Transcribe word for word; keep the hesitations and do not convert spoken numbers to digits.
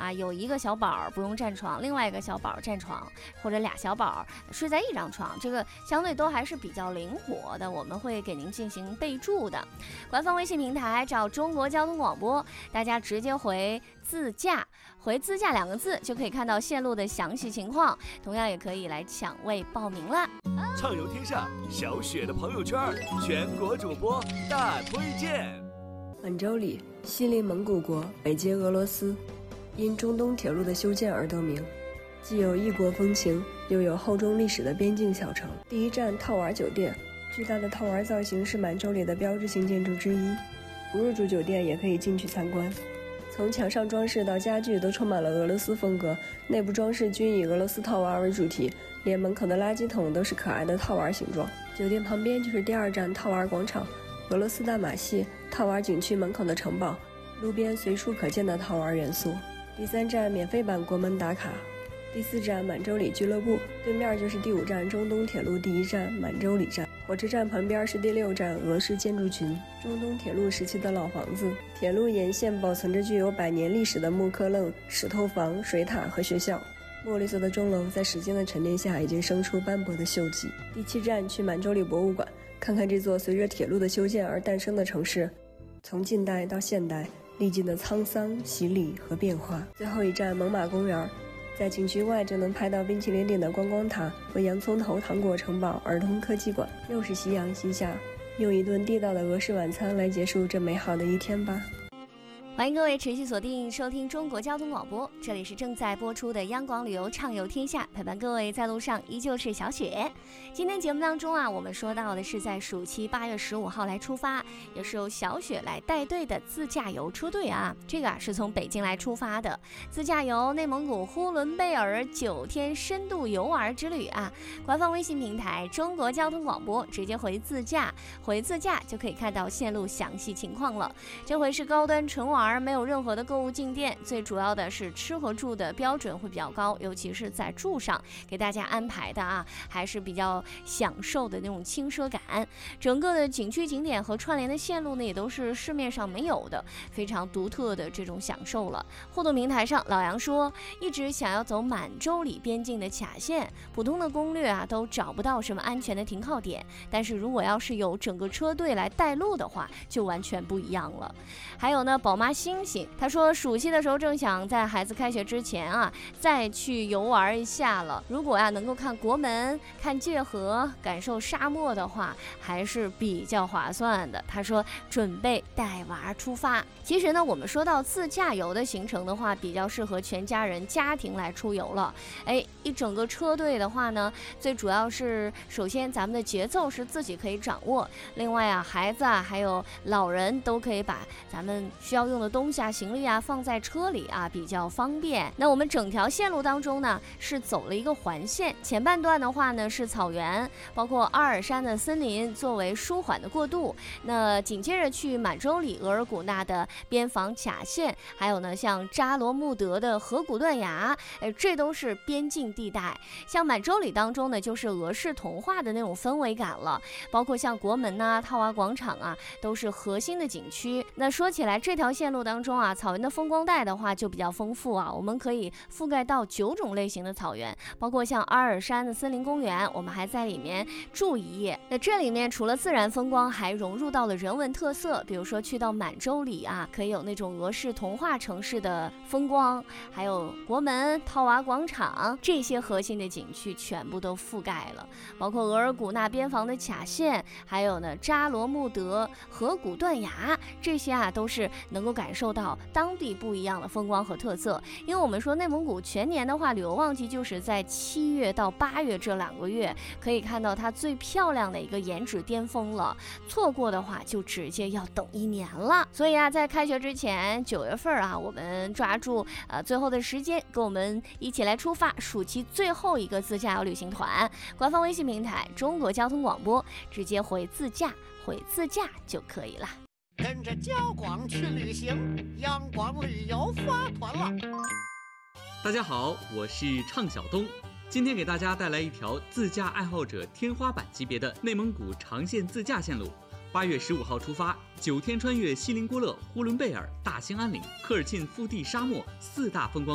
啊，有一个小宝不用占床，另外一个小宝占床，或者俩小宝睡在一张床，这个相对都还是比较灵活的，我们会给您进行备注的。官方微信平台找中国交通广播，大家直接回自驾，回自驾两个字就可以看到线路的详细情况，同样也可以来抢位报名了。 畅游天下，小雪的朋友圈，全国主播大推荐。 满洲里，西邻蒙古国，北接俄罗斯，因中东铁路的修建而得名，既有异国风情，又有厚重历史的边境小城。第一站套娃酒店，巨大的套娃造型是满洲里的标志性建筑之一，不入住酒店也可以进去参观。从墙上装饰到家具都充满了俄罗斯风格，内部装饰均以俄罗斯套娃为主题，连门口的垃圾桶都是可爱的套娃形状。酒店旁边就是第二站套娃广场，俄罗斯大马戏、套娃景区门口的城堡，路边随处可见的套娃元素。第三站免费版国门打卡。第四站满洲里俱乐部，对面就是第五站中东铁路第一站满洲里站。火车站旁边是第六站俄式建筑群，中东铁路时期的老房子。铁路沿线保存着具有百年历史的木刻楞、石头房、水塔和学校。墨绿色的钟楼在时间的沉淀下已经生出斑驳的锈迹。第七站去满洲里博物馆，看看这座随着铁路的修建而诞生的城市，从近代到现代历经的沧桑、洗礼和变化。最后一站猛犸公园，在景区外就能拍到冰淇淋店的观光塔和洋葱头糖果城堡儿童科技馆。又是夕阳西下，用一顿地道的俄式晚餐来结束这美好的一天吧。 欢迎各位持续锁定收听中国交通广播，这里是正在播出的央广旅游畅游天下，陪伴各位在路上依旧是小雪。今天节目当中啊，我们说到的是在暑期八月十五号来出发，也是由小雪来带队的自驾游出队啊。这个啊是从北京来出发的自驾游内蒙古呼伦贝尔九天深度游玩之旅啊。官方微信平台中国交通广播，直接回自驾，回自驾就可以看到线路详细情况了。这回是高端纯玩，没有任何的购物进店，最主要的是吃和住的标准会比较高，尤其是在住上给大家安排的啊，还是比较享受的那种轻奢感。整个的景区景点和串联的线路呢，也都是市面上没有的，非常独特的这种享受了。互动平台上，老杨说，一直想要走满洲里边境的卡线，普通的攻略啊都找不到什么安全的停靠点，但是如果要是有整个车队来带路的话，就完全不一样了。还有呢，宝妈星星他说，暑期的时候正想在孩子开学之前啊再去游玩一下了，如果呀、啊、能够看国门、看界河、感受沙漠的话，还是比较划算的。他说准备带娃出发。其实呢，我们说到自驾游的行程的话，比较适合全家人家庭来出游了。哎，一整个车队的话呢，最主要是首先咱们的节奏是自己可以掌握，另外啊孩子啊还有老人都可以把咱们需要用的东西啊行李啊放在车里啊，比较方便。那我们整条线路当中呢是走了一个环线，前半段的话呢是草原，包括阿尔山的森林作为舒缓的过渡，那紧接着去满洲里额尔古纳的边防卡线，还有呢像扎罗木德的河谷断崖，哎，这都是边境地带。像满洲里当中呢就是俄式童话的那种氛围感了，包括像国门啊、套娃广场啊都是核心的景区。那说起来这条线路当中啊，草原的风光带的话就比较丰富啊，我们可以覆盖到九种类型的草原，包括像阿尔山的森林公园，我们还在里面住一夜。那这里面除了自然风光，还融入到了人文特色，比如说去到满洲里啊，可以有那种俄式童话城市的风光，还有国门、套娃广场这些核心的景区全部都覆盖了，包括额尔古纳边防的卡线，还有呢扎罗木德、河谷断崖，这些啊都是能够感受到当地不一样的风光和特色。因为我们说内蒙古全年的话，旅游旺季就是在七月到八月这两个月，可以看到它最漂亮的一个颜值巅峰了，错过的话就直接要等一年了。所以啊，在开学之前九月份啊，我们抓住呃最后的时间，跟我们一起来出发暑期最后一个自驾游旅行团。官方微信平台中国交通广播，直接回自驾回自驾就可以了。 跟着交广去旅行，央广旅游发团了。 大家好，我是畅晓东，今天给大家带来一条自驾爱好者天花板级别的内蒙古长线自驾线路。八月十五号出发，九天穿越锡林郭勒、呼伦贝尔、大兴安岭、科尔沁腹地沙漠四大风光